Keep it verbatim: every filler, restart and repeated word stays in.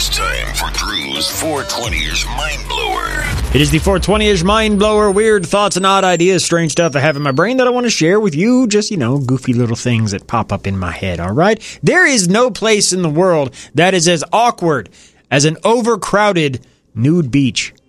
It's time for Drew's four twenty-ish Mind Blower. It is the four twenty-ish Mind Blower. Weird thoughts and odd ideas, strange stuff I have in my brain that I want to share with you. Just, you know, goofy little things that pop up in my head, all right? There is no place in the world that is as awkward as an overcrowded nude beach.